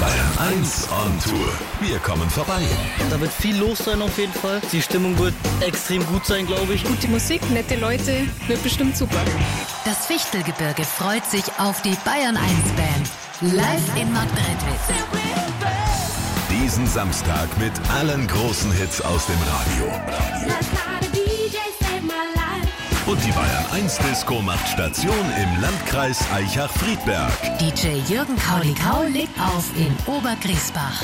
Bayern 1 on Tour. Wir kommen vorbei. Da wird viel los sein auf jeden Fall. Die Stimmung wird extrem gut sein, glaube ich. Gute Musik, nette Leute, wird bestimmt super. Das Fichtelgebirge freut sich auf die Bayern 1 Band. Live in Marktredwitz. Diesen Samstag mit allen großen Hits aus dem Radio. Und die Bayern 1 Disco macht Station im Landkreis Aichach-Friedberg. DJ Jürgen Kaulikau legt auf in Obergriesbach.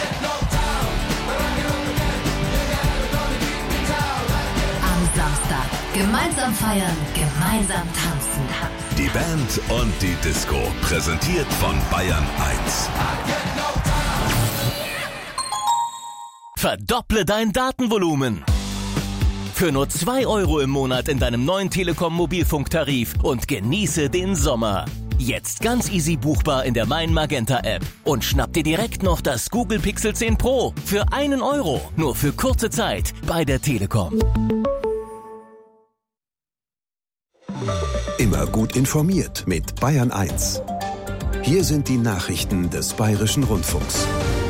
Am Samstag gemeinsam feiern, gemeinsam tanzen. Die Band und die Disco, präsentiert von Bayern 1. Verdopple dein Datenvolumen. Für nur 2 € im Monat in deinem neuen Telekom-Mobilfunktarif und genieße den Sommer. Jetzt ganz easy buchbar in der Mein Magenta App. Und schnapp dir direkt noch das Google Pixel 10 Pro für 1 €. Nur für kurze Zeit bei der Telekom. Immer gut informiert mit Bayern 1. Hier sind die Nachrichten des Bayerischen Rundfunks.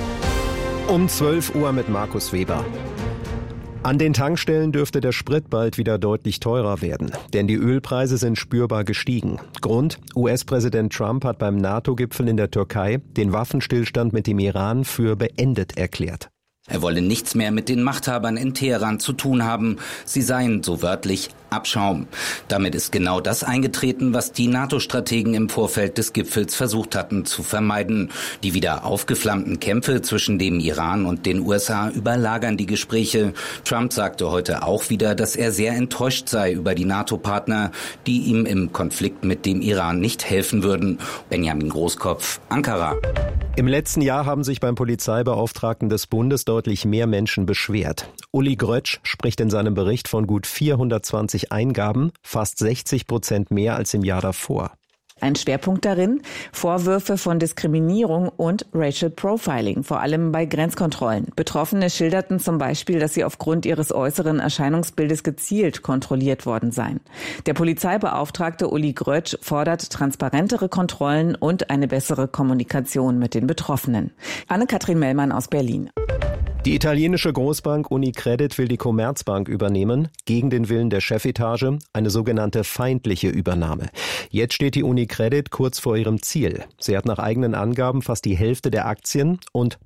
Um 12 Uhr mit Markus Weber. An den Tankstellen dürfte der Sprit bald wieder deutlich teurer werden, denn die Ölpreise sind spürbar gestiegen. Grund: US-Präsident Trump hat beim NATO-Gipfel in der Türkei den Waffenstillstand mit dem Iran für beendet erklärt. Er wolle nichts mehr mit den Machthabern in Teheran zu tun haben. Sie seien, so wörtlich, Abschaum. Damit ist genau das eingetreten, was die NATO-Strategen im Vorfeld des Gipfels versucht hatten zu vermeiden. Die wieder aufgeflammten Kämpfe zwischen dem Iran und den USA überlagern die Gespräche. Trump sagte heute auch wieder, dass er sehr enttäuscht sei über die NATO-Partner, die ihm im Konflikt mit dem Iran nicht helfen würden. Benjamin Großkopf, Ankara. Im letzten Jahr haben sich beim Polizeibeauftragten des Bundes deutlich mehr Menschen beschwert. Uli Grötsch spricht in seinem Bericht von gut 420 Eingaben, fast 60% mehr als im Jahr davor. Ein Schwerpunkt darin: Vorwürfe von Diskriminierung und Racial Profiling, vor allem bei Grenzkontrollen. Betroffene schilderten zum Beispiel, dass sie aufgrund ihres äußeren Erscheinungsbildes gezielt kontrolliert worden seien. Der Polizeibeauftragte Uli Grötsch fordert transparentere Kontrollen und eine bessere Kommunikation mit den Betroffenen. Anne-Kathrin Mellmann aus Berlin. Die italienische Großbank Unicredit will die Commerzbank übernehmen, gegen den Willen der Chefetage, eine sogenannte feindliche Übernahme. Jetzt steht die Unicredit kurz vor ihrem Ziel. Sie hat nach eigenen Angaben fast die Hälfte der Aktien und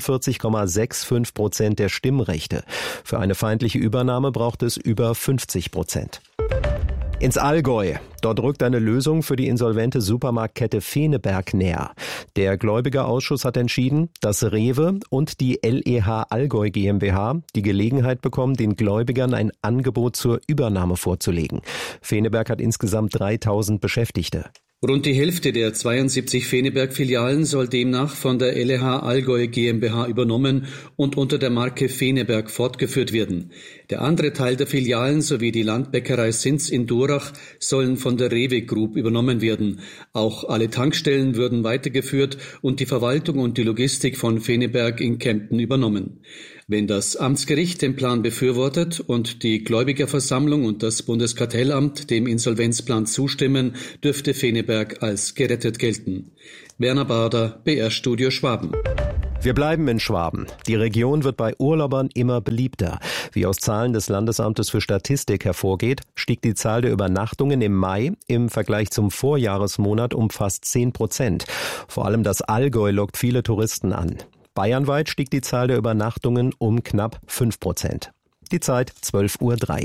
49,65% der Stimmrechte. Für eine feindliche Übernahme braucht es über 50%. Ins Allgäu. Dort rückt eine Lösung für die insolvente Supermarktkette Feneberg näher. Der Gläubigerausschuss hat entschieden, dass Rewe und die LEH Allgäu GmbH die Gelegenheit bekommen, den Gläubigern ein Angebot zur Übernahme vorzulegen. Feneberg hat insgesamt 3000 Beschäftigte. Rund die Hälfte der 72 Feneberg-Filialen soll demnach von der LEH Allgäu GmbH übernommen und unter der Marke Feneberg fortgeführt werden. Der andere Teil der Filialen sowie die Landbäckerei Sinz in Durach sollen von der Rewe Group übernommen werden. Auch alle Tankstellen würden weitergeführt und die Verwaltung und die Logistik von Feneberg in Kempten übernommen. Wenn das Amtsgericht den Plan befürwortet und die Gläubigerversammlung und das Bundeskartellamt dem Insolvenzplan zustimmen, dürfte Feneberg als gerettet gelten. Werner Bader, BR Studio Schwaben. Wir bleiben in Schwaben. Die Region wird bei Urlaubern immer beliebter. Wie aus Zahlen des Landesamtes für Statistik hervorgeht, stieg die Zahl der Übernachtungen im Mai im Vergleich zum Vorjahresmonat um fast 10%. Vor allem das Allgäu lockt viele Touristen an. Bayernweit stieg die Zahl der Übernachtungen um knapp 5%. Die Zeit 12:03 Uhr.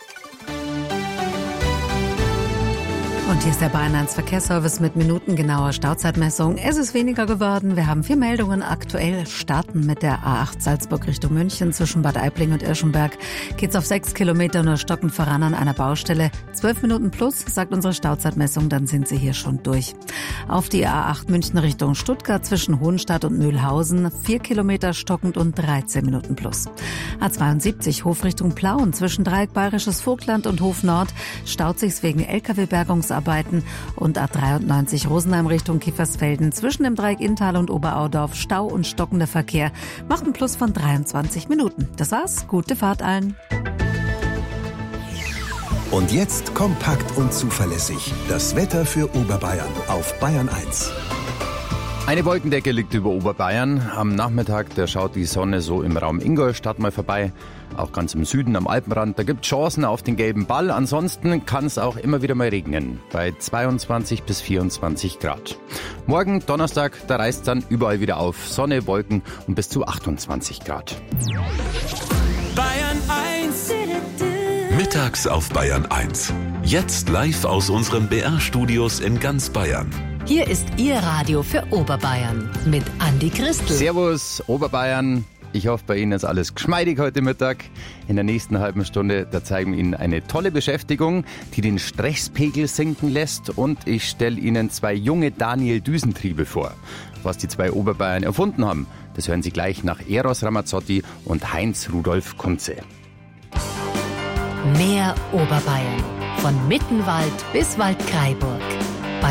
Und hier ist der Bayern 1 Verkehrsservice mit minutengenauer Stauzeitmessung. Es ist weniger geworden. Wir haben 4 Meldungen. Aktuell starten mit der A8 Salzburg Richtung München. Zwischen Bad Aibling und Irschenberg geht's auf 6 Kilometer nur stockend voran an einer Baustelle. 12 Minuten plus, sagt unsere Stauzeitmessung, dann sind Sie hier schon durch. Auf die A8 München Richtung Stuttgart zwischen Hohenstadt und Mühlhausen 4 Kilometer stockend und 13 Minuten plus. A72 Hof Richtung Plauen zwischen Dreieck Bayerisches Vogtland und Hof Nord staut sich's wegen LKW-Bergungsarbeiten. Und A93 Rosenheim Richtung Kiefersfelden zwischen dem Dreieck Inntal und Oberaudorf Stau und stockender Verkehr macht einen Plus von 23 Minuten. Das war's. Gute Fahrt allen. Und jetzt kompakt und zuverlässig das Wetter für Oberbayern auf Bayern 1. Eine Wolkendecke liegt über Oberbayern. Am Nachmittag, da schaut die Sonne so im Raum Ingolstadt mal vorbei. Auch ganz im Süden am Alpenrand, da gibt es Chancen auf den gelben Ball. Ansonsten kann es auch immer wieder mal regnen, bei 22 bis 24 Grad. Morgen, Donnerstag, da reißt es dann überall wieder auf. Sonne, Wolken und bis zu 28 Grad. Bayern 1. Mittags auf Bayern 1. Jetzt live aus unseren BR-Studios in ganz Bayern. Hier ist Ihr Radio für Oberbayern mit Andi Christel. Servus, Oberbayern. Ich hoffe, bei Ihnen ist alles geschmeidig heute Mittag. In der nächsten halben Stunde, da zeigen wir Ihnen eine tolle Beschäftigung, die den Stresspegel sinken lässt. Und ich stelle Ihnen 2 junge Daniel-Düsentriebe vor. Was die 2 Oberbayern erfunden haben, das hören Sie gleich nach Eros Ramazzotti und Heinz-Rudolf Kunze. Mehr Oberbayern. Von Mittenwald bis Waldkraiburg.